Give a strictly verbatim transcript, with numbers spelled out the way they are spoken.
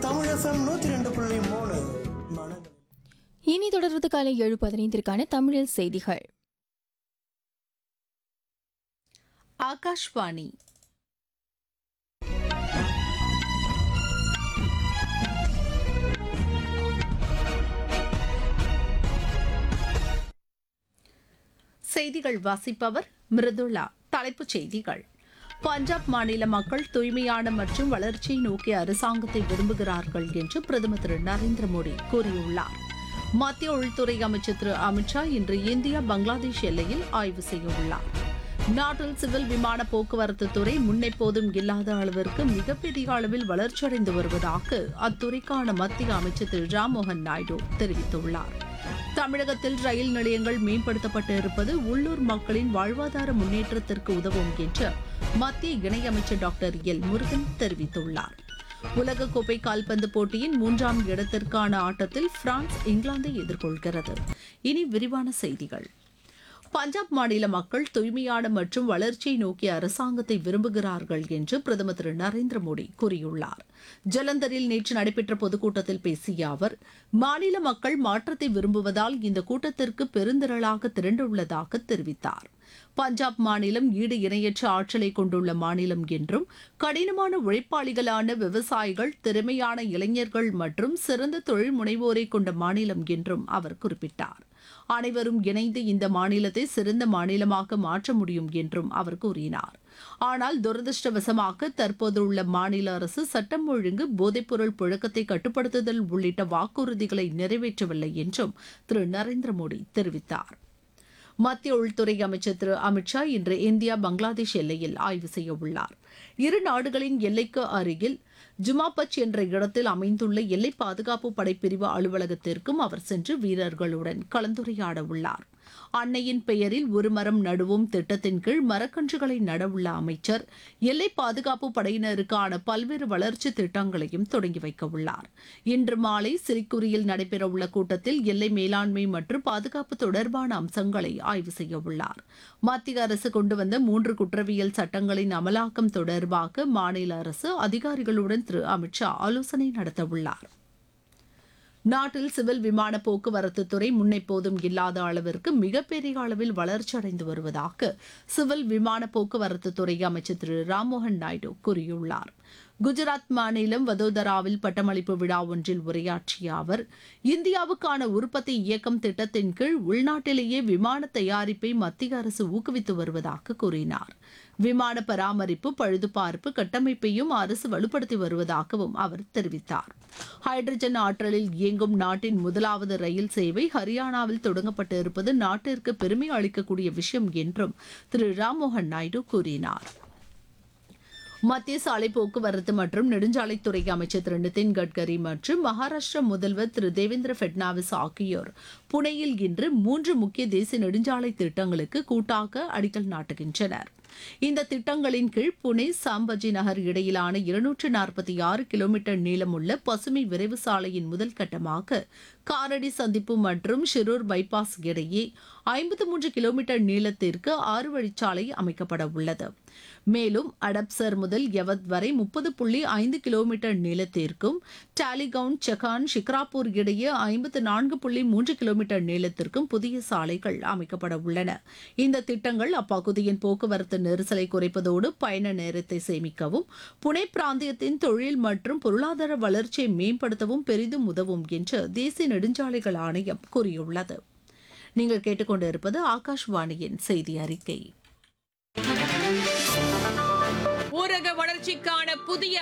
தமிழகம் நூத்தி ரெண்டு புள்ளி மூணு. இனி தொடர்வது காலை ஏழு பதினைந்திற்கான தமிழில் செய்திகள். ஆகாஷ்வாணி. செய்திகள் வாசிப்பவர் மிருதுளா. தலைப்புச் செய்திகள்: பஞ்சாப் மாநில மக்கள் தூய்மையான மற்றும் வளர்ச்சியை நோக்கிய அரசாங்கத்தை விரும்புகிறார்கள் என்று பிரதமர் திரு நரேந்திர மோடி கூறியுள்ளார். மத்திய உள்துறை அமைச்சர் திரு அமித்ஷா இன்று இந்தியா பங்களாதேஷ் எல்லையில் ஆய்வு செய்யவுள்ளார். நாட்டில் சிவில் விமான போக்குவரத்து துறை முன்னெப்போதும் இல்லாத அளவிற்கு மிகப்பெரிய அளவில் வளர்ச்சியடைந்து வருவதாக அத்துறைக்கான மத்திய அமைச்சர் திரு ராம்மோகன் நாயுடு தெரிவித்துள்ளார். தமிழகத்தில் ரயில் நிலையங்கள் மேம்படுத்தப்பட்டு இருப்பது உள்ளூர் மக்களின் வாழ்வாதார முன்னேற்றத்திற்கு உதவும் என்று மத்திய இணையமைச்சர் டாக்டர் எல் முருகன் தெரிவித்துள்ளார். உலகக்கோப்பை கால்பந்து போட்டியின் மூன்றாம் இடத்திற்கான ஆட்டத்தில் பிரான்ஸ் இங்கிலாந்தை எதிர்கொள்கிறது. இனி விரிவான செய்திகள். பஞ்சாப் மாநில மக்கள் தூய்மையான மற்றும் வளர்ச்சியை நோக்கிய அரசாங்கத்தை விரும்புகிறார்கள் என்று பிரதமர் திரு நரேந்திர மோடி கூறியுள்ளார். ஜலந்தரில் நேற்று நடைபெற்ற பொதுக்கூட்டத்தில் பேசிய அவர், மாநில மக்கள் மாற்றத்தை விரும்புவதால் இந்த கூட்டத்திற்கு பெருந்திரளாக திரண்டுள்ளதாக தெரிவித்தார். பஞ்சாப் மாநிலம் ஈடு இணையற்ற ஆற்றலை கொண்டுள்ள மாநிலம் என்றும், கடினமான உழைப்பாளிகளான விவசாயிகள், திறமையான இளைஞர்கள் மற்றும் சிறந்த தொழில் முனைவோரை கொண்ட மாநிலம் என்றும் அவர் குறிப்பிட்டார். அனைவரும் இணைந்து இந்த மாநிலத்தை சிறந்த மாநிலமாக மாற்ற முடியும் என்றும் அவர் கூறினார். ஆனால் துரதிருஷ்டவசமாக தற்போதுள்ள மாநில அரசு சட்டம் ஒழுங்கு, போதைப்பொருள் புழக்கத்தை கட்டுப்படுத்துதல் உள்ளிட்ட வாக்குறுதிகளை நிறைவேற்றவில்லை என்றும் திரு நரேந்திர மோடி தெரிவித்தார். மத்திய உள்துறை அமைச்சர் திரு அமித்ஷா இன்று இந்தியா பங்களாதேஷ் எல்லையில் ஆய்வு செய்யவுள்ளார். இரு நாடுகளின் எல்லைக்கு அருகில் ஜுமாபச் என்ற இடத்தில் அமைந்துள்ள எல்லை பாதுகாப்பு படைப்பிரிவு அலுவலகத்திற்கும் அவர் சென்று வீரர்களுடன் கலந்துரையாட உள்ளார். அன்னையின் பெயரில் ஒரு மரம் நடுவோம் திட்டத்தின் கீழ் மரக்கன்றுகளை நடவுள்ள அமைச்சர் எல்லை பாதுகாப்பு படையினருக்கான பல்வேறு வளர்ச்சி திட்டங்களையும் தொடங்கி வைக்க உள்ளார். இன்று மாலை சிலிகுரியில் நடைபெறவுள்ள கூட்டத்தில் எல்லை மேலாண்மை மற்றும் பாதுகாப்பு தொடர்பான அம்சங்களை ஆய்வு செய்ய உள்ளார். மத்திய அரசு கொண்டு வந்த மூன்று குற்றவியல் சட்டங்களின் அமலாக்கம் தொடர்பாக மாநில அரசு அதிகாரிகளுடன் திரு அமித்ஷா ஆலோசனை நடத்தவுள்ளார். நாட்டில் சிவில் விமான போக்குவரத்து துறை முன்னெப்போதும் இல்லாத அளவிற்கு மிகப்பெரிய அளவில் வளர்ச்சியடைந்து வருவதாக சிவில் விமான போக்குவரத்து துறை அமைச்சர் திரு ராம்மோகன் நாயுடு கூறியுள்ளார். குஜராத் மாநிலம் வதோதராவில் பட்டமளிப்பு விழா ஒன்றில் உரையாற்றிய அவர், இந்தியாவுக்கான உற்பத்தி இயக்கம் திட்டத்தின் கீழ் உள்நாட்டிலேயே விமான தயாரிப்பை மத்திய அரசு ஊக்குவித்து வருவதாக கூறினார். விமான பராமரிப்பு, பழுதுபார்ப்பு, கட்டமைப்பையும் அரசு வலுப்படுத்தி வருவதாகவும் அவர் தெரிவித்தார். ஹைட்ரஜன் ஆற்றலில் இயங்கும் நாட்டின் முதலாவது ரயில் சேவை ஹரியானாவில் தொடங்கப்பட்டு இருப்பது நாட்டிற்கு பெருமை அளிக்கக்கூடிய விஷயம் என்றும் திரு ராம்மோகன் நாயுடு கூறினார். மத்திய சாலை போக்குவரத்து மற்றும் நெடுஞ்சாலைத்துறை அமைச்சர் திரு நிதின் கட்கரி மற்றும் மகாராஷ்டிர முதல்வர் திரு தேவேந்திர பட்னாவிஸ் ஆகியோர் புனேயில் இன்று மூன்று முக்கிய தேசிய நெடுஞ்சாலை திட்டங்களுக்கு கூட்டாக அடிக்கல் நாட்டுகின்றனர். இந்த திட்டங்களின் கீழ் புனே சாம்பஜி நகர் இடையிலான இருநூற்று நாற்பத்தி ஆறு கிலோமீட்டர் நீளமுள்ள பசுமை விரைவு சாலையின் முதல் கட்டமாக காரடி சந்திப்பு மற்றும் ஷிரூர் பைபாஸ் இடையே ஐம்பத்து மூன்று கிலோமீட்டர் நீளத்திற்கு ஆறு வழிச்சாலை அமைக்கப்பட உள்ளது. மேலும் அடப்சர் முதல் யவத் வரை முப்பது புள்ளி ஐந்து கிலோமீட்டர் நீளத்திற்கும், டாலிகவுன், சகான், ஷிக்ராப்பூர் இடையே ஐம்பத்து நான்கு புள்ளி மூன்று கிலோமீட்டர் நீளத்திற்கும் புதிய சாலைகள் அமைக்கப்பட உள்ளன. இந்த திட்டங்கள் அப்பகுதியின் போக்குவரத்து நெரிசலை குறைப்பதோடு பயண நேரத்தை சேமிக்கவும், புனே பிராந்தியத்தின் தொழில் மற்றும் பொருளாதார வளர்ச்சியை மேம்படுத்தவும் பெரிதும் உதவும் என்று தேசிய நெடுஞ்சாலைகள் ஆணையம் கூறியுள்ளது. நீங்கள் கேட்டுக்கொண்டிருப்பது ஆகாஷ்வாணியின் செய்தி அறிக்கை. ஊரக வளர்ச்சிக்கான புதிய